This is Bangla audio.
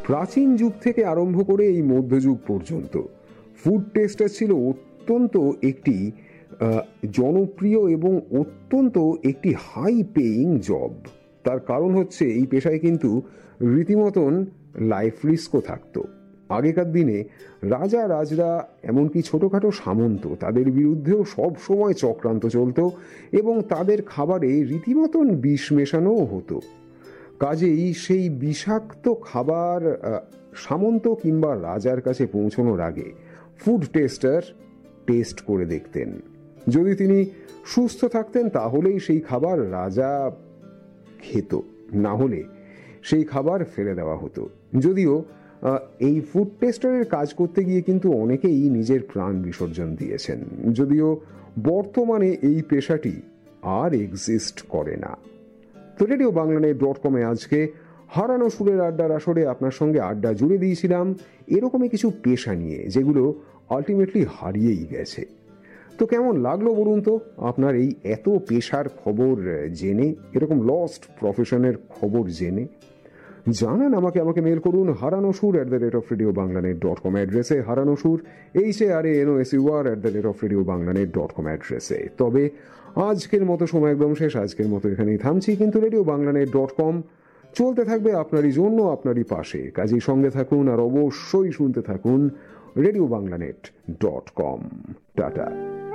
প্রাচীন যুগ থেকে আরম্ভ করে এই মধ্যযুগ পর্যন্ত ফুড টেস্টার ছিল অত্যন্ত একটি জনপ্রিয় এবং অত্যন্ত একটি হাই পেইং জব। তার কারণ হচ্ছে এই পেশায় কিন্তু রীতিমতন লাইফ রিস্কও থাকতো। আগেকার দিনে রাজা রাজরা এমনকি ছোটোখাটো সামন্ত তাদের বিরুদ্ধেও সব সময় চক্রান্ত চলতো এবং তাদের খাবারে রীতিমতন বিষ মেশানোও হতো। কাজেই সেই বিষাক্ত খাবার সামন্ত কিংবা রাজার কাছে পৌঁছানোর আগে ফুড টেস্টার টেস্ট করে দেখতেন। যদি তিনি সুস্থ থাকতেন তাহলেই সেই খাবার রাজা খেত, না হলে সেই খাবার ফেলে দেওয়া হতো। যদিও এই ফুড টেস্টারের কাজ করতে গিয়ে কিন্তু অনেকেই নিজের প্রাণ বিসর্জন দিয়েছেন, যদিও বর্তমানে এই পেশাটি আর এক্সিস্ট করে না। তো RadioBanglaNet.com-এ আজকে হারানো সুরের আড্ডার আসরে আপনার সঙ্গে আড্ডা জুড়ে দিয়েছিলাম এরকমই কিছু পেশা নিয়ে যেগুলো আলটিমেটলি হারিয়েই গেছে। তো কেমন লাগলো বলুন তো আপনার এই এত পেশার খবর জেনে, এরকম লস্ট প্রফেশনের খবর জেনে? জানান আমাকে মেল করুন haranasur@radiobanglanet.com অ্যাড্রেসে, হারানোসুর HARANOSUR@radiobanglanet.com অ্যাড্রেসে। তবে আজকের মতো সময় একদম শেষ, আজকের মতো এখানেই থামছি, কিন্তু RadioBanglaNet.com চলতে থাকবে আপনারই জন্য, আপনারই পাশে। কাজেই সঙ্গে থাকুন আর অবশ্যই শুনতে থাকুন RadioBanglaNet.com। টাটা।